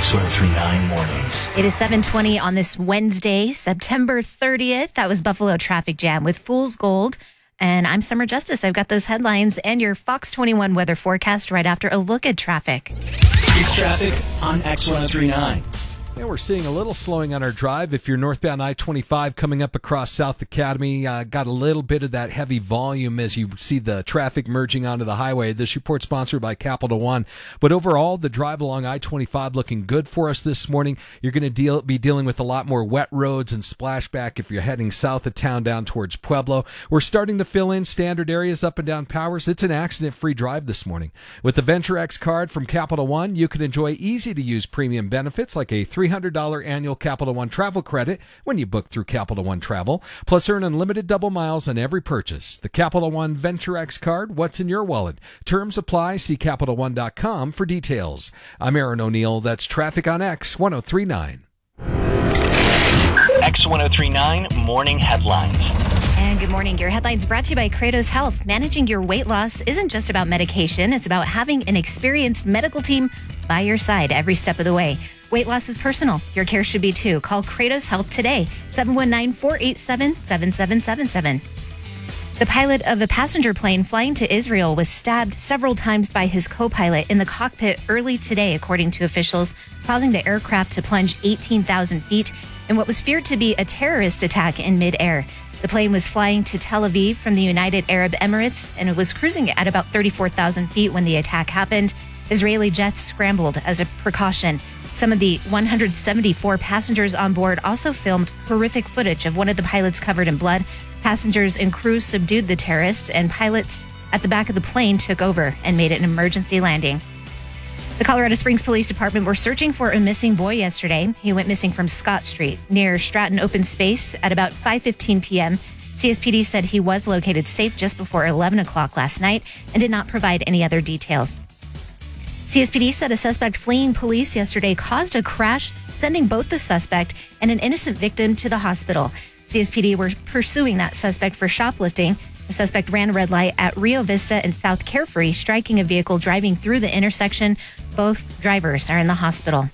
X1039 Mornings. It is 7:20 on this Wednesday, September 30th. That was Buffalo Traffic Jam with Fool's Gold. And I'm Summer Justice. I've got those headlines and your Fox 21 weather forecast right after a look at traffic. It's traffic on X1039. Yeah, we're seeing a little slowing on our drive. If you're northbound I-25 coming up across South Academy, got a little bit of that heavy volume as you see the traffic merging onto the highway. This report sponsored by Capital One. But overall, the drive along I-25 looking good for us this morning. You're going to be dealing with a lot more wet roads and splashback if you're heading south of town down towards Pueblo. We're starting to fill in standard areas up and down Powers. It's an accident-free drive this morning. With the Venture X card from Capital One, you can enjoy easy-to-use premium benefits like a $300 annual Capital One travel credit when you book through Capital One Travel, plus earn unlimited double miles on every purchase. The Capital One Venture X card, what's in your wallet? Terms apply. See CapitalOne.com for details. I'm Aaron O'Neill. That's traffic on X1039. X1039 Morning Headlines. And good morning. Your headlines brought to you by Kratos Health. Managing your weight loss isn't just about medication. It's about having an experienced medical team by your side every step of the way. Weight loss is personal. Your care should be too. Call Kratos Health today, 719-487-7777. The pilot of a passenger plane flying to Israel was stabbed several times by his co-pilot in the cockpit early today, according to officials, causing the aircraft to plunge 18,000 feet in what was feared to be a terrorist attack in midair. The plane was flying to Tel Aviv from the United Arab Emirates, and it was cruising at about 34,000 feet when the attack happened. Israeli jets scrambled as a precaution. Some of the 174 passengers on board also filmed horrific footage of one of the pilots covered in blood. Passengers and crew subdued the terrorist, and pilots at the back of the plane took over and made an emergency landing. The Colorado Springs Police Department were searching for a missing boy yesterday. He went missing from Scott Street near Stratton Open Space at about 5:15 p.m. CSPD said he was located safe just before 11 o'clock last night and did not provide any other details. CSPD said a suspect fleeing police yesterday caused a crash, sending both the suspect and an innocent victim to the hospital. CSPD were pursuing that suspect for shoplifting. The suspect ran a red light at Rio Vista and South Carefree, striking a vehicle driving through the intersection. Both drivers are in the hospital.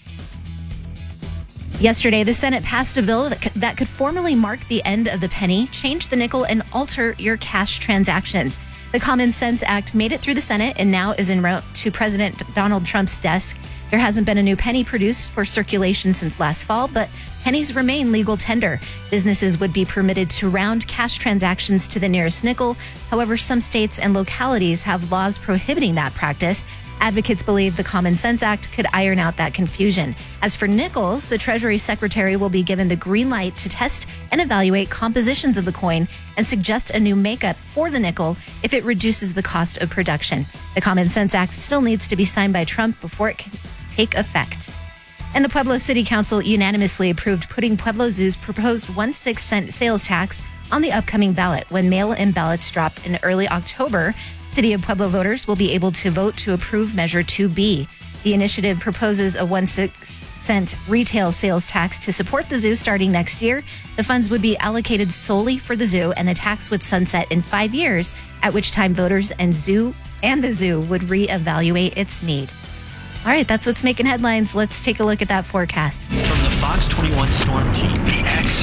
Yesterday, the Senate passed a bill that could formally mark the end of the penny, change the nickel, and alter your cash transactions. The Common Sense Act made it through the Senate and now is en route to President Donald Trump's desk. There hasn't been a new penny produced for circulation since last fall, but pennies remain legal tender. Businesses would be permitted to round cash transactions to the nearest nickel. However, some states and localities have laws prohibiting that practice. Advocates believe the Common Sense Act could iron out that confusion. As for nickels, the Treasury Secretary will be given the green light to test and evaluate compositions of the coin and suggest a new makeup for the nickel if it reduces the cost of production. The Common Sense Act still needs to be signed by Trump before it can take effect. And the Pueblo City Council unanimously approved putting Pueblo Zoo's proposed 1/6 sales tax on the upcoming ballot when mail-in ballots drop in early October. City of Pueblo voters will be able to vote to approve Measure 2B. The initiative proposes a 1/6 retail sales tax to support the zoo starting next year. The funds would be allocated solely for the zoo, and the tax would sunset in 5 years, at which time voters and the zoo would reevaluate its need. All right, that's what's making headlines. Let's take a look at that forecast. From the Fox 21 Storm Team, the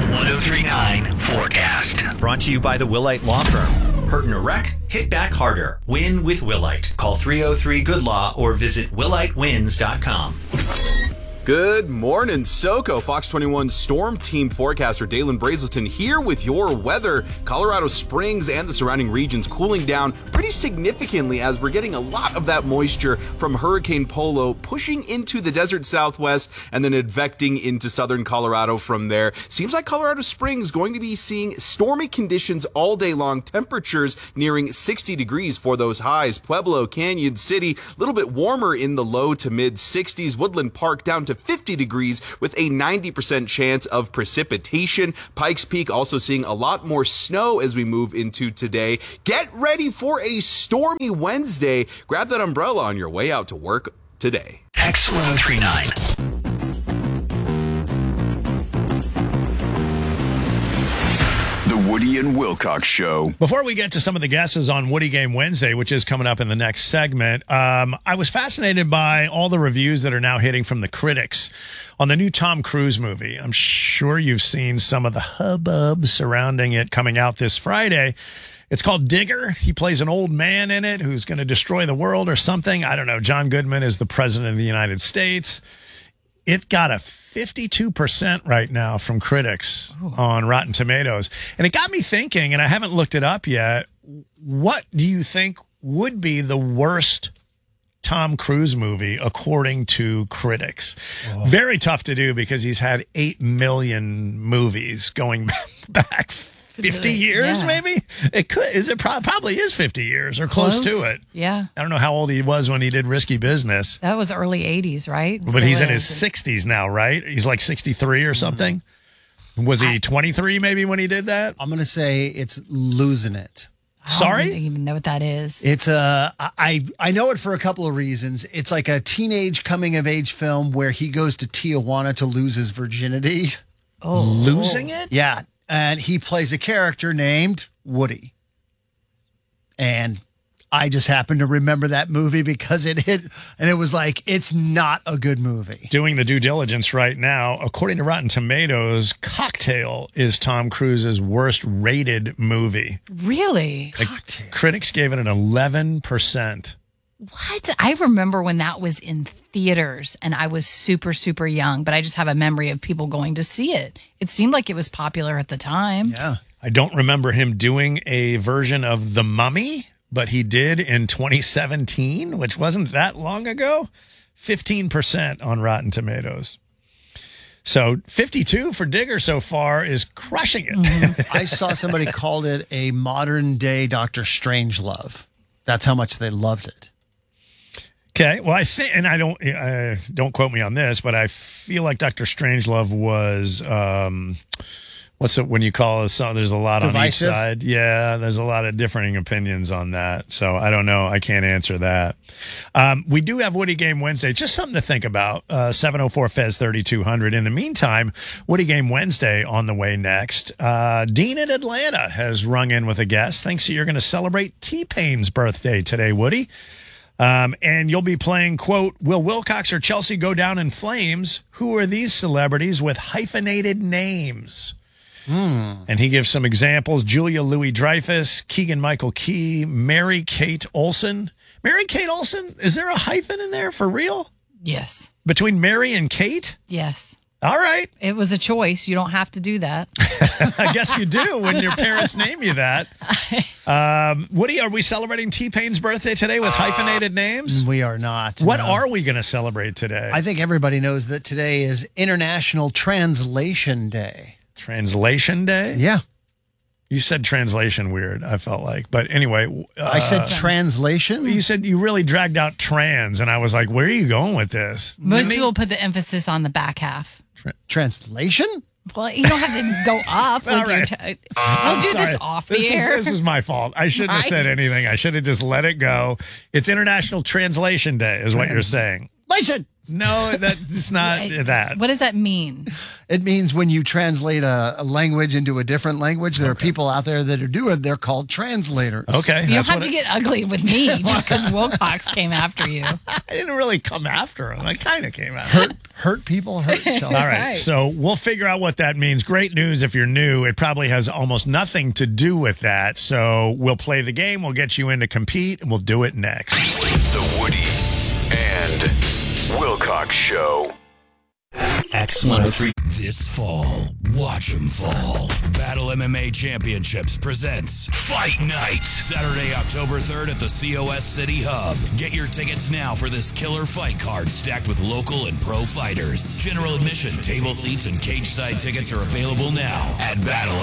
X1039 forecast. Brought to you by the Willite Law Firm. Hurt in a wreck? Hit back harder. Win with Willite. Call 303-GOOD-LAW or visit willitewins.com. Good morning, SoCo. Fox 21 Storm Team forecaster Dalen Brazelton here with your weather. Colorado Springs and the surrounding regions cooling down pretty significantly as we're getting a lot of that moisture from Hurricane Polo pushing into the desert southwest and then advecting into southern Colorado from there. Seems like Colorado Springs going to be seeing stormy conditions all day long. Temperatures nearing 60 degrees for those highs. Pueblo, Canyon City, a little bit warmer in the low to mid 60s. Woodland Park down to 50 degrees with a 90% chance of precipitation. Pikes Peak also seeing a lot more snow as we move into today. Get ready for a stormy Wednesday. Grab that umbrella on your way out to work today. X1039. The Woody and Wilcox Show. Before we get to some of the guesses on Woody Game Wednesday, which is coming up in the next segment, I was fascinated by all the reviews that are now hitting from the critics on the new Tom Cruise movie. I'm sure you've seen some of the hubbub surrounding it coming out this Friday. It's called Digger. He plays an old man in it who's going to destroy the world or something. I don't know. John Goodman is the president of the United States. It got a 52% right now from critics on Rotten Tomatoes. And it got me thinking, and I haven't looked it up yet, what do you think would be the worst Tom Cruise movie according to critics? Very tough to do because he's had 8 million movies going back 50 years, maybe? It could. Probably is 50 years or close to it. Yeah. I don't know how old he was when he did Risky Business. That was early 80s, right? But he's in his 60s now, right? He's like 63 or something. Was he 23 maybe when he did that? I'm going to say it's Losing It. Sorry? I don't even know what that is. It's I know it for a couple of reasons. It's like a teenage coming of age film where he goes to Tijuana to lose his virginity. Losing it? Yeah. And he plays a character named Woody. And I just happened to remember that movie because it hit, and it was like, it's not a good movie. Doing the due diligence right now, according to Rotten Tomatoes, Cocktail is Tom Cruise's worst rated movie. Really? Critics gave it an 11%. What? I remember when that was in theaters and I was super, super young, but I just have a memory of people going to see it. It seemed like it was popular at the time. Yeah. I don't remember him doing a version of The Mummy, but he did in 2017, which wasn't that long ago. 15% on Rotten Tomatoes. So 52 for Digger so far is crushing it. I saw somebody called it a modern day Dr. Strangelove. That's how much they loved it. Okay, well, I think, and I don't quote me on this, but I feel like Dr. Strangelove was, what's it when you call a song? There's a lot Divisive? on each side. Yeah, there's a lot of differing opinions on that. So I don't know. I can't answer that. We do have Woody Game Wednesday. Just something to think about. 704 Fez 3200. In the meantime, Woody Game Wednesday on the way next. Dean in Atlanta has rung in with a guest. Thinks you're going to celebrate T-Pain's birthday today, Woody. And you'll be playing, quote, will Wilcox or Chelsea go down in flames? Who are these celebrities with hyphenated names? And he gives some examples. Julia Louis-Dreyfus, Keegan-Michael Key, Mary-Kate Olsen. Mary-Kate Olsen? Is there a hyphen in there for real? Yes. Between Mary and Kate? Yes. All right. It was a choice. You don't have to do that. I guess you do when your parents name you that. Woody, are we celebrating T-Pain's birthday today with hyphenated names? We are not. What no. are we going to celebrate today? I think everybody knows that today is International Translation Day. Translation Day? Yeah. You said translation weird, I felt like. But anyway. I said translation? You said you really dragged out trans, and I was like, where are you going with this? Most people put the emphasis on the back half. Translation? Well, you don't have to go up with your I'll do this off the air. This is my fault. I shouldn't have said anything. I should have just let it go. It's International Translation Day is what you're saying. Translation! No, that's not that. What does that mean? It means when you translate a language into a different language, there are people out there that are doing. They're called translators. Okay. You don't have to get ugly with me just because Wilcox came after you. I didn't really come after him. I kind of came after him. Hurt people, hurt each other. All right. So we'll figure out what that means. Great news if you're new. It probably has almost nothing to do with that. So we'll play the game. We'll get you in to compete, and we'll do it next. The Woody and Wilcox Show. X103. This fall, watch 'em fall. Battle MMA Championships presents Fight Night. Saturday, October 3rd at the COS City Hub. Get your tickets now for this killer fight card stacked with local and pro fighters. General admission, table seats, and cage side tickets are available now at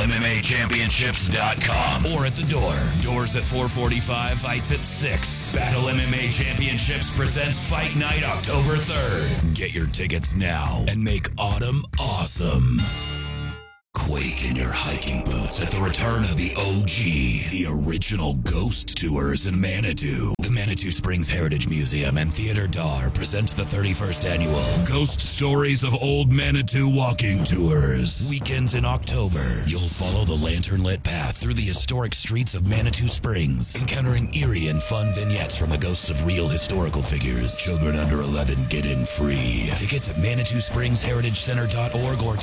BattleMMAChampionships.com or at the door. Doors at 4:45, fights at 6. Battle MMA Championships presents Fight Night October 3rd. Get your tickets now and make autumn awesome. quake in your hiking boots at the return of the OG, the original Ghost Tours in Manitou. The Manitou Springs Heritage Museum and Theater Dar presents the 31st annual Ghost Stories of Old Manitou Walking Tours. Weekends in October, you'll follow the lantern-lit path through the historic streets of Manitou Springs, encountering eerie and fun vignettes from the ghosts of real historical figures. Children under 11 get in free. Tickets at ManitouSpringsHeritageCenter.org or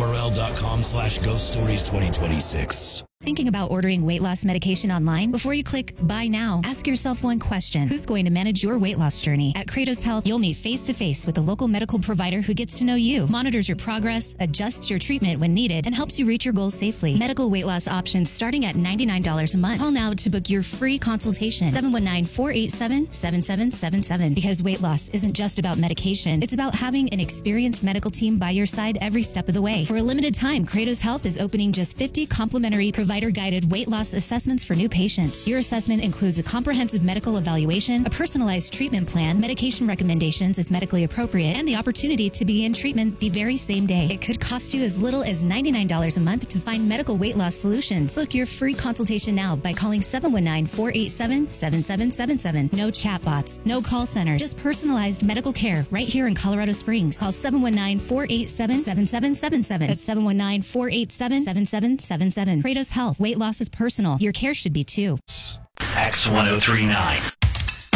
tinyurl.com/ghoststories2026. Thinking about ordering weight loss medication online? Before you click buy now, ask yourself one question. Who's going to manage your weight loss journey? At Kratos Health, you'll meet face-to-face with a local medical provider who gets to know you, monitors your progress, adjusts your treatment when needed, and helps you reach your goals safely. Medical weight loss options starting at $99 a month. Call now to book your free consultation. 719-487-7777. Because weight loss isn't just about medication. It's about having an experienced medical team by your side every step of the way. For a limited time, Kratos Health is opening just 50 complimentary provider-guided weight loss assessments for new patients. Your assessment includes a comprehensive medical evaluation, a personalized treatment plan, medication recommendations if medically appropriate, and the opportunity to begin treatment the very same day. It could cost you as little as $99 a month to find medical weight loss solutions. Book your free consultation now by calling 719-487-7777. No chatbots, no call centers, just personalized medical care right here in Colorado Springs. Call 719-487-7777. That's 719-487-7777. Kratos Health. Weight loss is personal. Your care should be too. X1039.